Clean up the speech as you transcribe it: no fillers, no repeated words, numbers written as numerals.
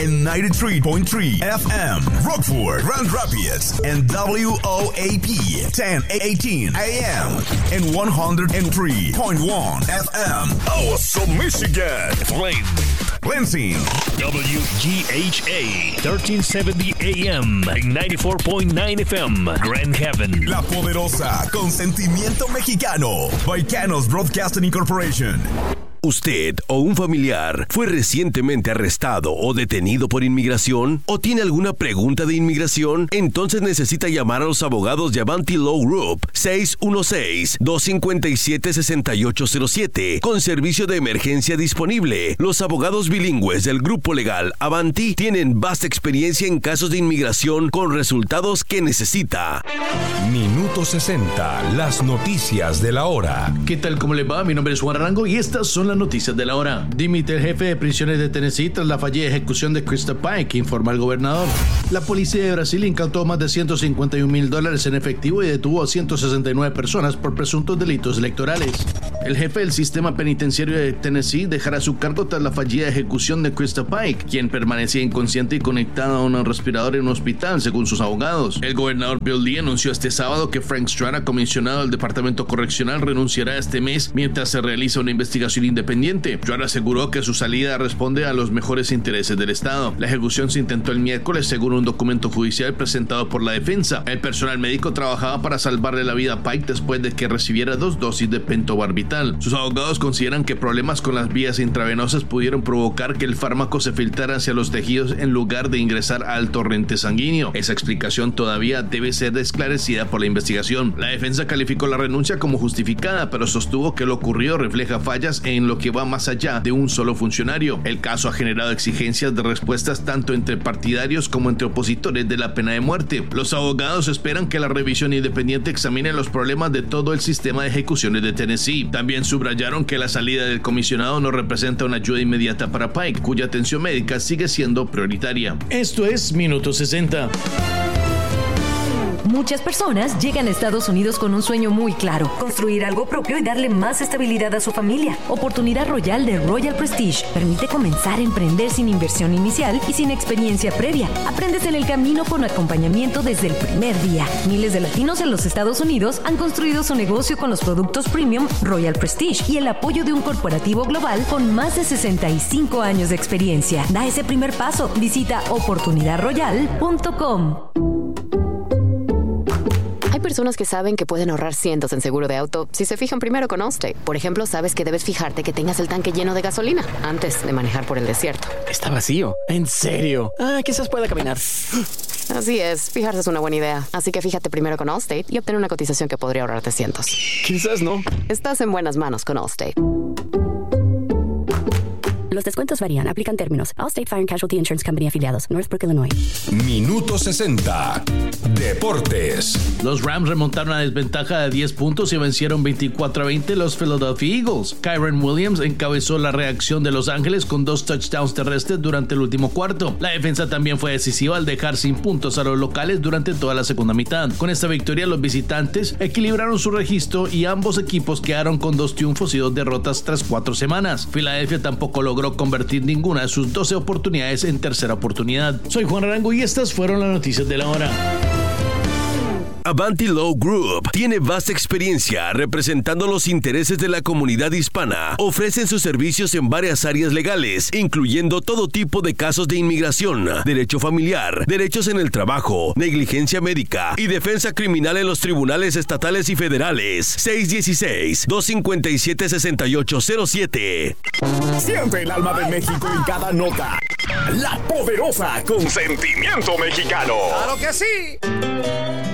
and 93.3 FM. Rockford, Grand Rapids, and WOAP 1018 AM and 103.1 FM. Awesome, Michigan. Flint, Lansing, WGHA 1370 AM and 94.9 FM. Grand Haven. La Poderosa, con sentimiento mexicano. Baicanos Broadcasting Incorporation. ¿Usted o un familiar fue recientemente arrestado o detenido por inmigración? ¿O tiene alguna pregunta de inmigración? Entonces necesita llamar a los abogados de Avanti Law Group 616-257-6807 con servicio de emergencia disponible. Los abogados bilingües del grupo legal Avanti tienen vasta experiencia en casos de inmigración con resultados que necesita. Minuto 60, las noticias de la hora. ¿Qué tal? ¿Cómo le va? Mi nombre es Juan Arango y estas son las noticias de la hora. Dimite el jefe de prisiones de Tennessee tras la fallida ejecución de Krista Pike, informa el gobernador. La policía de Brasil incautó más de $151,000 en efectivo y detuvo a 169 personas por presuntos delitos electorales. El jefe del sistema penitenciario de Tennessee dejará su cargo tras la fallida ejecución de Krista Pike, quien permanecía inconsciente y conectado a un respirador en un hospital, según sus abogados. El gobernador Bill Lee anunció este sábado que Frank Strada, comisionado del Departamento Correccional, renunciará este mes mientras se realiza una investigación independiente. Strada aseguró que su salida responde a los mejores intereses del Estado. La ejecución se intentó el miércoles, según un documento judicial presentado por la defensa. El personal médico trabajaba para salvarle la vida a Pike después de que recibiera 2 dosis de pentobarbital. Sus abogados consideran que problemas con las vías intravenosas pudieron provocar que el fármaco se filtrara hacia los tejidos en lugar de ingresar al torrente sanguíneo. Esa explicación todavía debe ser esclarecida por la investigación. La defensa calificó la renuncia como justificada, pero sostuvo que lo ocurrido refleja fallas en lo que va más allá de un solo funcionario. El caso ha generado exigencias de respuestas tanto entre partidarios como entre opositores de la pena de muerte. Los abogados esperan que la revisión independiente examine los problemas de todo el sistema de ejecuciones de Tennessee. También subrayaron que la salida del comisionado no representa una ayuda inmediata para Pike, cuya atención médica sigue siendo prioritaria. Esto es Minuto 60. Muchas personas llegan a Estados Unidos con un sueño muy claro: construir algo propio y darle más estabilidad a su familia. Oportunidad Royal de Royal Prestige permite comenzar a emprender sin inversión inicial y sin experiencia previa. Aprendes en el camino con acompañamiento desde el primer día. Miles de latinos en los Estados Unidos han construido su negocio con los productos premium Royal Prestige y el apoyo de un corporativo global con más de 65 años de experiencia. Da ese primer paso. Visita oportunidadroyal.com. Hay personas que saben que pueden ahorrar cientos en seguro de auto si se fijan primero con Allstate. Por ejemplo, sabes que debes fijarte que tengas el tanque lleno de gasolina antes de manejar por el desierto. Está vacío. ¿En serio? Quizás pueda caminar. Así es, fijarse es una buena idea. Así que fíjate primero con Allstate y obtén una cotización que podría ahorrarte cientos. Quizás no. Estás en buenas manos con Allstate. Los descuentos varían. Aplican términos. Allstate Fire and Casualty Insurance Company afiliados. Northbrook, Illinois. Minuto 60. Deportes. Los Rams remontaron una desventaja de 10 puntos y vencieron 24-20 los Philadelphia Eagles. Kyren Williams encabezó la reacción de Los Ángeles con 2 touchdowns terrestres durante el último cuarto. La defensa también fue decisiva al dejar sin puntos a los locales durante toda la segunda mitad. Con esta victoria, los visitantes equilibraron su registro y ambos equipos quedaron con 2 triunfos y 2 derrotas tras 4 semanas. Filadelfia tampoco logró convertir ninguna de sus 12 oportunidades en tercera oportunidad. Soy Juan Arango y estas fueron las noticias de la hora. Avanti Law Group tiene vasta experiencia representando los intereses de la comunidad hispana. Ofrecen sus servicios en varias áreas legales, incluyendo todo tipo de casos de inmigración, derecho familiar, derechos en el trabajo, negligencia médica y defensa criminal en los tribunales estatales y federales. 616-257-6807. Siente el alma de México en cada nota. La Poderosa, con sentimiento mexicano. ¡Claro que sí!